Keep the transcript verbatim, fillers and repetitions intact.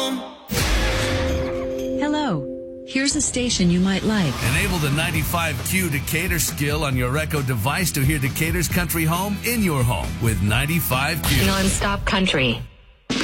Hello. Here's a station you might like. Enable the ninety-five Q Decatur skill on your Echo device to hear Decatur's country home in your home with ninety-five Q. Non-stop country.